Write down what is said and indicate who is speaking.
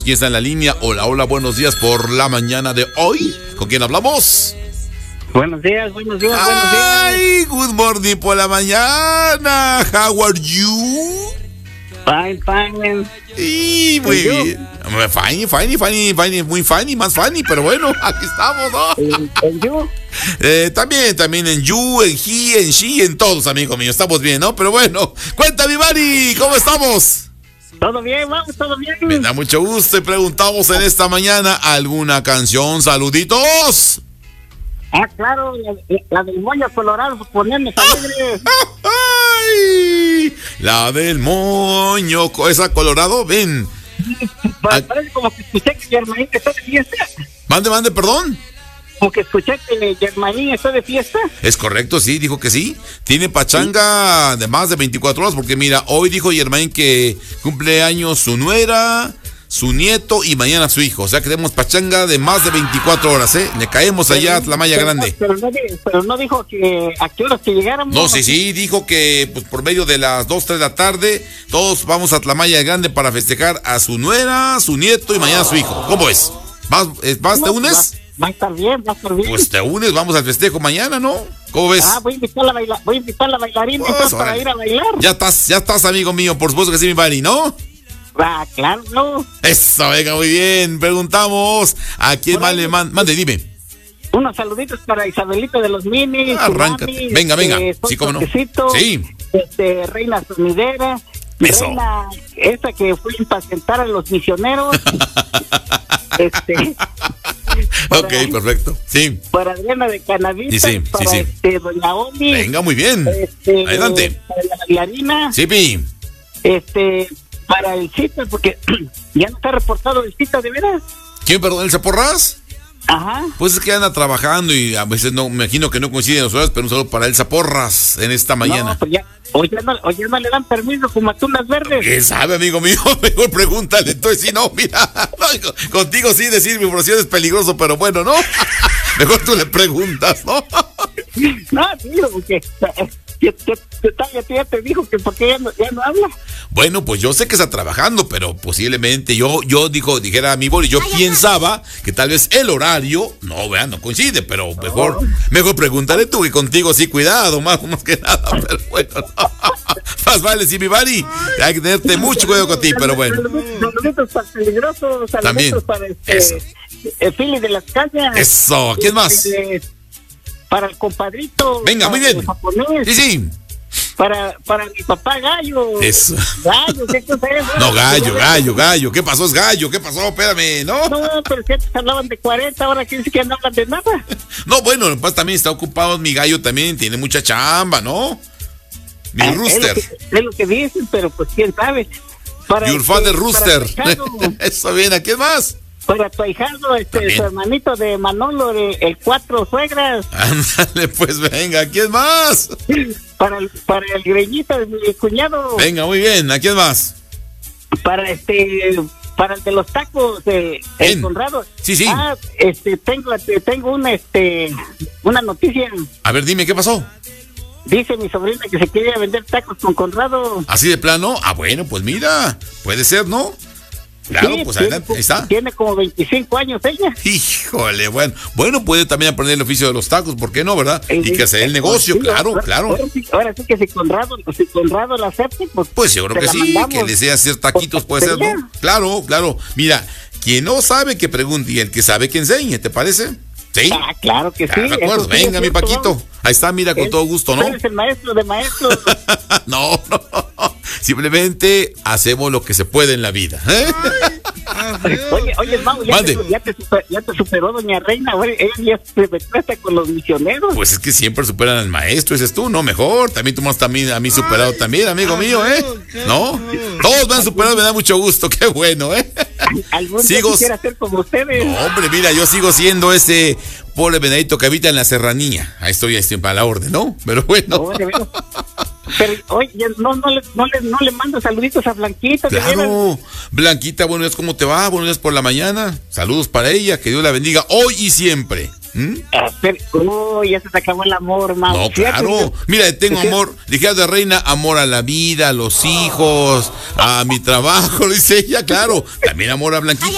Speaker 1: ¿Quién está en la línea? Hola, hola, buenos días por la mañana de hoy. ¿Con quién hablamos?
Speaker 2: Buenos días, buenos días.
Speaker 1: Ay, good morning por la mañana. How are you?
Speaker 2: Fine.
Speaker 1: Y muy bien. Fine, muy funny, más funny, pero bueno, aquí estamos, ¿no?
Speaker 2: ¿En you?
Speaker 1: También en you, en he, en she, en todos, amigo mío. Estamos bien, ¿no? Pero bueno, cuéntame, Mari, ¿cómo estamos?
Speaker 2: Todo bien, vamos, todo bien.
Speaker 1: Me da mucho gusto y preguntamos en esta mañana alguna canción. Saluditos.
Speaker 2: Ah, claro, la del moño colorado, ponernos alegres.
Speaker 1: ¡Ay! La del moño, esa colorado, ven.
Speaker 2: Parece como que escuché que Germanín está de fiesta.
Speaker 1: Mande, perdón.
Speaker 2: Como que escuché que Germanín está de fiesta.
Speaker 1: Es correcto, sí, dijo que sí. Tiene pachanga de más de 24 horas, porque mira, hoy dijo Germanín que cumple años su nuera, su nieto y mañana su hijo. O sea que tenemos pachanga de más de 24 horas, ¿eh? Le caemos allá a Tlamaya Grande.
Speaker 2: Pero no dijo que a qué horas que llegáramos.
Speaker 1: No, sí, dijo que pues, por medio de las 2, 3 de la tarde, todos vamos a Tlamaya Grande para festejar a su nuera, su nieto y mañana su hijo. ¿Cómo es? ¿Vas te unes?
Speaker 2: Va a estar bien.
Speaker 1: Pues te unes, vamos al festejo mañana, ¿no? ¿Cómo ves?
Speaker 2: Voy a invitar a la bailarina para ir a bailar.
Speaker 1: Ya estás, amigo mío, por supuesto que sí, mi Mari, ¿no?
Speaker 2: Claro, no.
Speaker 1: Eso, venga, muy bien. Preguntamos a quién más le mande, dime.
Speaker 2: Unos saluditos para Isabelita de los Minis.
Speaker 1: Arráncate.
Speaker 2: Mami,
Speaker 1: venga. Sí, cómo no.
Speaker 2: Sí. Reina Sonidera.
Speaker 1: Eso.
Speaker 2: Reina, esa que fue a impacientar a los misioneros.
Speaker 1: Ok, perfecto. Sí.
Speaker 2: Para Adriana de Canavita.
Speaker 1: Sí.
Speaker 2: Doña Omi.
Speaker 1: Venga, muy bien. Adelante.
Speaker 2: Para la bailarina.
Speaker 1: Sí, Pi.
Speaker 2: Para el Cita, porque ya no está reportado el Cita, ¿de veras?
Speaker 1: ¿Quién, perdón, el Zaporras?
Speaker 2: Ajá.
Speaker 1: Pues es que anda trabajando y a veces no, me imagino que no coinciden las horas, pero un saludo para el Zaporras en esta mañana.
Speaker 2: No, pues ya, hoy ya no le dan permiso como a Tunas Verdes.
Speaker 1: ¿Qué sabe, amigo mío? Mejor pregúntale. Entonces, si no, mira, contigo sí decir mi profesión es peligroso, pero bueno, ¿no? Mejor tú le preguntas, ¿no?
Speaker 2: No, tío, porque ya te dijo que porque ya no habla.
Speaker 1: Bueno, pues yo sé que está trabajando, pero posiblemente yo dijera a mi boli, yo pensaba que tal vez el horario, no coincide, pero mejor pregúntale tú, y contigo sí, cuidado, más que nada, pero bueno, no. Más vale, sí, mi Mari, hay que tenerte mucho cuidado con ti, pero bueno.
Speaker 2: Saluditos para el peligroso, saluditos para el Fili de las Cañas.
Speaker 1: Eso, ¿quién más?
Speaker 2: Para el compadrito.
Speaker 1: Venga, muy bien.
Speaker 2: Japonés.
Speaker 1: Sí.
Speaker 2: Para mi papá Gallo.
Speaker 1: Eso.
Speaker 2: Gallo, ¿qué cosa es?
Speaker 1: No, Gallo. ¿Qué pasó? Es Gallo. ¿Qué pasó? Espérame, ¿no?
Speaker 2: No, pero si antes hablaban de 40, ahora quieren decir que no hablan de nada.
Speaker 1: No, bueno, pues también está ocupado mi Gallo, también tiene mucha chamba, ¿no? Mi Rooster.
Speaker 2: Es lo que dicen, pero pues quién sabe.
Speaker 1: Your father Rooster. Eso bien, ¿a quién más?
Speaker 2: Para tu ahijado, su hermanito de Manolo, el 4 suegras.
Speaker 1: Ándale, pues venga, ¿quién más?
Speaker 2: Para el greñito de mi cuñado.
Speaker 1: Venga, muy bien, ¿a quién más?
Speaker 2: Para el de los tacos, el Conrado.
Speaker 1: Sí.
Speaker 2: Tengo una noticia.
Speaker 1: A ver, dime, ¿qué pasó?
Speaker 2: Dice mi sobrina que se quiere vender tacos con Conrado.
Speaker 1: ¿Así de plano? Bueno, pues mira, puede ser, ¿no? Claro,
Speaker 2: sí,
Speaker 1: pues adelante, ahí está.
Speaker 2: Tiene como 25 años ella.
Speaker 1: Híjole, bueno, puede también aprender el oficio de los tacos, ¿por qué no, verdad? Y que hacer el negocio,
Speaker 2: sí,
Speaker 1: claro.
Speaker 2: Ahora sí que si Conrado la acepte,
Speaker 1: pues yo creo que sí, mandamos. Que le sea hacer taquitos puede ser, ¿no? Claro. Mira, quien no sabe que pregunte y el que sabe que enseñe, ¿te parece? Sí.
Speaker 2: Claro que sí.
Speaker 1: De acuerdo, venga, mi Paquito. Ahí está, mira, con todo gusto, ¿no?
Speaker 2: Eres el maestro de maestros.
Speaker 1: No. Simplemente hacemos lo que se puede en la vida.
Speaker 2: Oye, Mau, ya te superó doña Reina. Ella ya se mete con los misioneros.
Speaker 1: Pues es que siempre superan al maestro, dices tú, no, mejor. También tú me has a mí superado también, amigo mío, ¿eh? ¿No? Todos me han superado, me da mucho gusto, qué bueno, ¿eh?
Speaker 2: Algún día quisiera ser como ustedes.
Speaker 1: No, hombre, mira, yo sigo siendo ese pobre venadito que habita en la serranía. Ahí estoy para la orden, ¿no? Pero bueno.
Speaker 2: Pero, oye, no le mando saluditos a Blanquita.
Speaker 1: Claro, Blanquita, buenos días, ¿cómo te va? Buenos días por la mañana. Saludos para ella, que Dios la bendiga hoy y siempre.
Speaker 2: Ya se te acabó el amor, Mau.
Speaker 1: No, claro. Mira, tengo amor, dije de Reina, amor a la vida, a los hijos, a mi trabajo, dice ella, claro. También amor a Blanquita.